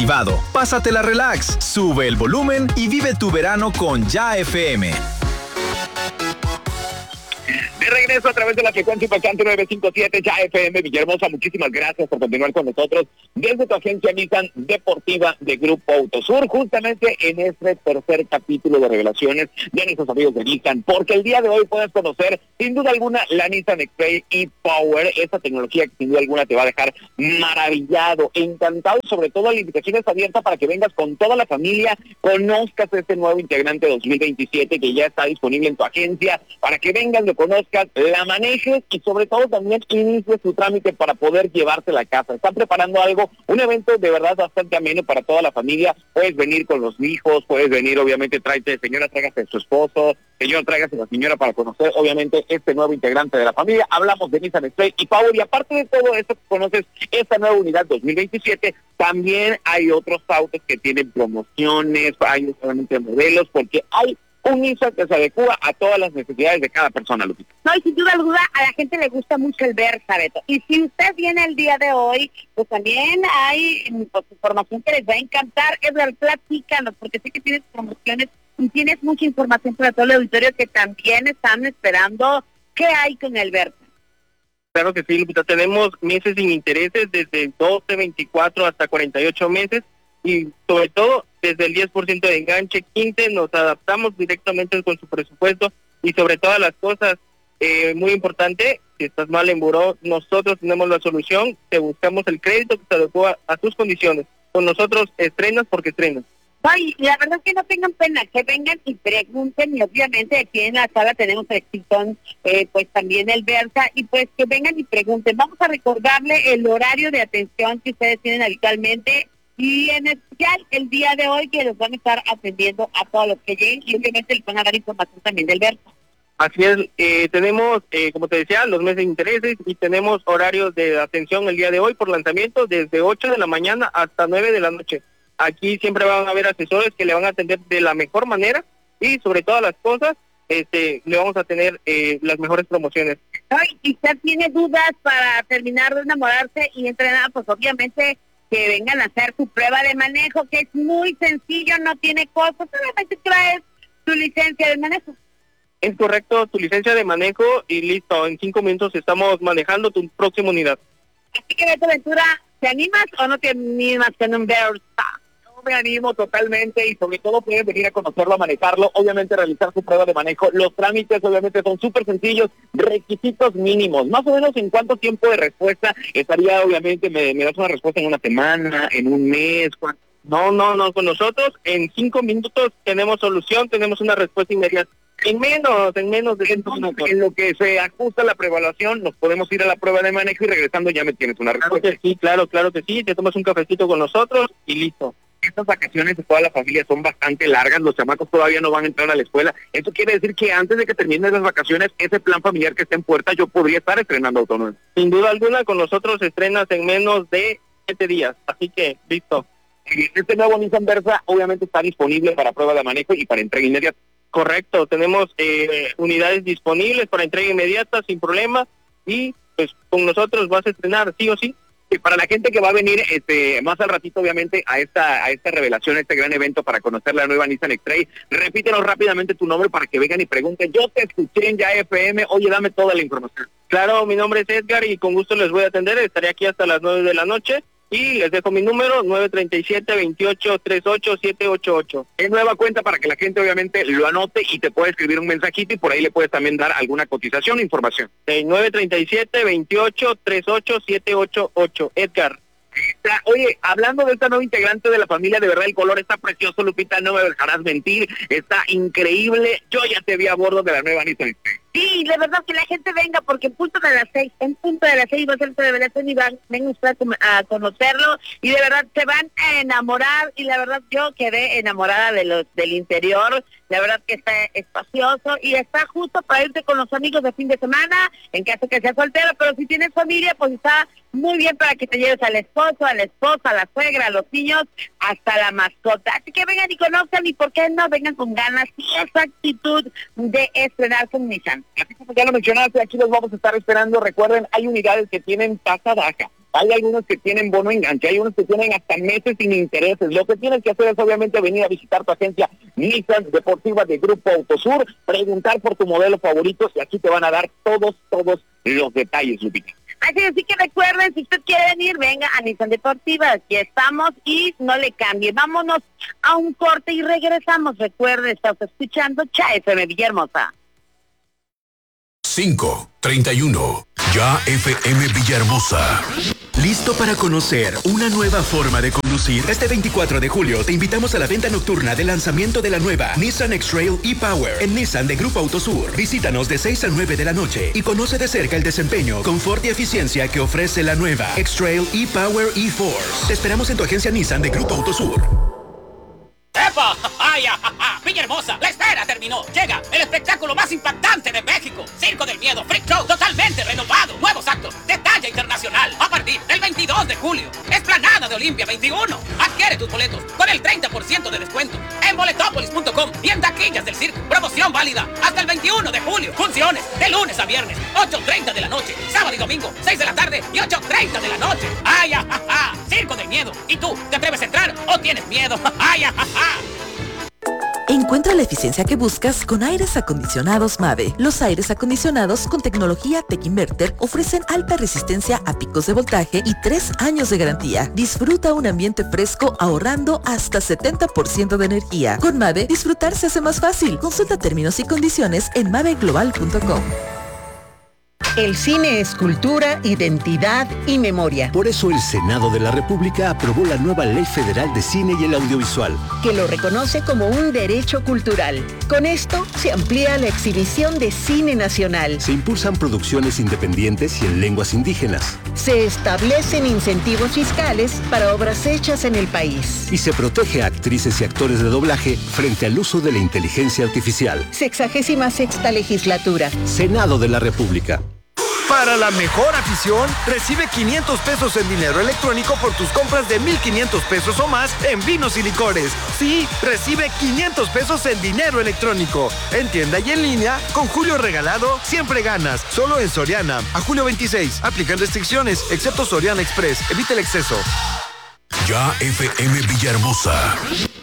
Pásatela relax, sube el volumen y vive tu verano con Ya FM. De regreso a través de la frecuencia impactante 957 Ya FM. Villahermosa, muchísimas gracias por continuar con nosotros desde tu agencia Nissan Deportiva de Grupo Autosur, justamente en este tercer capítulo de revelaciones de nuestros amigos de Nissan, porque el día de hoy puedes conocer sin duda alguna la Nissan X-Trail e-Power, esta tecnología que sin duda alguna te va a dejar maravillado, encantado, y sobre todo la invitación está abierta para que vengas con toda la familia, conozcas este nuevo integrante 2027 que ya está disponible en tu agencia, para que vengas, lo conozcas, la manejes y sobre todo también inicies tu trámite para poder llevarte a la casa. Están preparando algo, un evento de verdad bastante ameno para toda la familia. Puedes venir con los hijos, puedes venir, obviamente, señora, tráigase a su esposo, señor, tráigase a la señora para conocer, obviamente, este nuevo integrante de la familia. Hablamos de Nissan X-Trail y Power, y aparte de todo esto, conoces esta nueva unidad 2027, también hay otros autos que tienen promociones, hay solamente modelos, porque hay un Nissan que se adecua a todas las necesidades de cada persona, Lupita. No, y sin duda alguna a la gente le gusta mucho el Versa, Beto. Y si usted viene el día de hoy, pues también hay información que les va a encantar. Edgar, platícanos, porque sé que tienes promociones y tienes mucha información para todo el auditorio que también están esperando. ¿Qué hay con el Versa? Claro que sí, Lupita. Tenemos meses sin intereses desde 12, 24 hasta 48 meses. Y sobre todo desde el 10% de enganche, 15 nos adaptamos directamente con su presupuesto, y sobre todas las cosas, muy importante, si estás mal en buró, nosotros tenemos la solución, te buscamos el crédito que se adecua a tus condiciones. Con nosotros estrenas porque estrenas. Ay, la verdad es que no tengan pena, que vengan y pregunten, y obviamente aquí en la sala tenemos el Exitón, pues también el Versa, y pues que vengan y pregunten. Vamos a recordarle el horario de atención que ustedes tienen habitualmente, y en especial el día de hoy, que los van a estar atendiendo a todos los que lleguen, y obviamente les van a dar información también del Versa. Así es, tenemos, como te decía, los meses de intereses, y tenemos horarios de atención el día de hoy por lanzamiento desde 8 de la mañana hasta 9 de la noche. Aquí siempre van a haber asesores que le van a atender de la mejor manera, y sobre todas las cosas, le vamos a tener las mejores promociones. Ay, si usted tiene dudas para terminar de enamorarse y entrenar, pues obviamente que vengan a hacer su prueba de manejo, que es muy sencillo, no tiene costo, solamente traes tu licencia de manejo. Es correcto, tu licencia de manejo y listo, en 5 minutos estamos manejando tu próxima unidad. Así que, Beto Ventura, ¿te animas o no te animas con un Versa? Me animo totalmente, y sobre todo pueden venir a conocerlo, a manejarlo, obviamente realizar su prueba de manejo. Los trámites obviamente son súper sencillos, requisitos mínimos. Más o menos, ¿en cuánto tiempo de respuesta estaría? Obviamente me das una respuesta en una semana, en un mes. No, con nosotros en 5 minutos tenemos solución, tenemos una respuesta inmediata. En menos de 5 minutos. En lo que se ajusta la preevaluación, nos podemos ir a la prueba de manejo, y regresando ya me tienes una respuesta. Claro que sí, te tomas un cafecito con nosotros y listo. Estas vacaciones de toda la familia son bastante largas, los chamacos todavía no van a entrar a la escuela. Eso quiere decir que antes de que terminen las vacaciones, ese plan familiar que está en puerta, yo podría estar estrenando auto nuevo. Sin duda alguna, con nosotros estrenas en menos de 7 días, así que listo. Este nuevo Nissan Versa obviamente está disponible para prueba de manejo y para entrega inmediata. Correcto, tenemos unidades disponibles para entrega inmediata sin problema, y pues con nosotros vas a estrenar sí o sí. Y para la gente que va a venir más al ratito, obviamente, a esta revelación, a este gran evento para conocer la nueva Nissan X-Trail, repítenos rápidamente tu nombre para que vengan y pregunten. Yo te escuché en Ya FM, oye, dame toda la información. Claro, mi nombre es Edgar y con gusto les voy a atender, estaré aquí hasta las 9 de la noche. Y les dejo mi número, 937-2838-788. Es nueva cuenta para que la gente obviamente lo anote y te pueda escribir un mensajito, y por ahí le puedes también dar alguna cotización o información. 937-2838-788. Edgar. Oye, hablando de esta nueva integrante de la familia, de verdad el color está precioso, Lupita, no me dejarás mentir, está increíble. Yo ya te vi a bordo de la nueva Nissan. Sí, de verdad que la gente venga, porque en punto de las 6 va a ser de revelación, y vengan ustedes a conocerlo, y de verdad se van a enamorar. Y la verdad yo quedé enamorada del interior. La verdad que está espacioso y está justo para irte con los amigos de fin de semana, en caso que seas soltero, pero si tienes familia, pues está muy bien para que te lleves al esposo, a la esposa, a la suegra, a los niños, hasta la mascota. Así que vengan y conozcan, y por qué no, vengan con ganas y esa actitud de estrenar con Nissan. Así como ya lo mencionaste, aquí los vamos a estar esperando. Recuerden, hay unidades que tienen tasa baja. hay algunos que tienen bono enganche, hay unos que tienen hasta meses sin intereses. Lo que tienes que hacer es obviamente venir a visitar tu agencia Nissan Deportiva de Grupo Autosur, preguntar por tu modelo favorito y aquí te van a dar todos los detalles, Lupita. Así que recuerden, si usted quiere venir, venga a Nissan Deportiva, aquí estamos y no le cambie. Vámonos a un corte y regresamos. Recuerde, estás escuchando JFM Villahermosa. 5:31, Ya FM Villahermosa. ¿Listo para conocer una nueva forma de conducir? Este 24 de julio te invitamos a la venta nocturna de lanzamiento de la nueva Nissan X-Trail e-Power en Nissan de Grupo Autosur. Visítanos de 6 a 9 de la noche y conoce de cerca el desempeño, confort y eficiencia que ofrece la nueva X-Trail e-Power e-Force. Te esperamos en tu agencia Nissan de Grupo Autosur. ¡Epa! ¡Ay, ajaja! ¡Villahermosa! ¡La espera terminó! Llega el espectáculo más impactante de México. Circo del Miedo Freak Show totalmente renovado. Nuevos actos de talla internacional a partir del 22 de julio. Explanada de Olimpia 21. Adquiere tus boletos con el 30% de descuento en boletopolis.com y en taquillas del circo. Promoción válida hasta el 21 de julio. Funciones de lunes a viernes, 8:30 de la noche. Sábado y domingo, 6 de la tarde y 8:30 de la noche. ¡Ay, ajaja! Circo del Miedo. ¿Y tú, te atreves a entrar o tienes miedo? ¡Ay, ajaja! Encuentra la eficiencia que buscas con aires acondicionados Mave. Los aires acondicionados con tecnología Tech Inverter ofrecen alta resistencia a picos de voltaje y 3 años de garantía. Disfruta un ambiente fresco ahorrando hasta 70% de energía. Con Mave, disfrutar se hace más fácil. Consulta términos y condiciones en maveglobal.com. El cine es cultura, identidad y memoria. Por eso el Senado de la República aprobó la nueva Ley Federal de Cine y el Audiovisual, que lo reconoce como un derecho cultural. Con esto se amplía la exhibición de cine nacional. Se impulsan producciones independientes y en lenguas indígenas. Se establecen incentivos fiscales para obras hechas en el país. Y se protege a actrices y actores de doblaje frente al uso de la inteligencia artificial. 66ª legislatura. Senado de la República. Para la mejor afición, recibe 500 pesos en dinero electrónico por tus compras de 1,500 pesos o más en vinos y licores. Sí, recibe 500 pesos en dinero electrónico. En tienda y en línea, con Julio Regalado, siempre ganas. Solo en Soriana. A julio 26. Aplican restricciones, excepto Soriana Express. Evita el exceso. Ya FM Villahermosa.